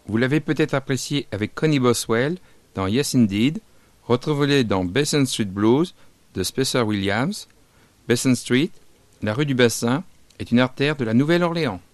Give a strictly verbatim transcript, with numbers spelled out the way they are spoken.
Vous l'avez peut-être apprécié avec Connie Boswell dans Yes Indeed. Retrouvez-le dans Basin Street Blues de Spencer Williams. Basin Street, la rue du Bassin, est une artère de la Nouvelle-Orléans.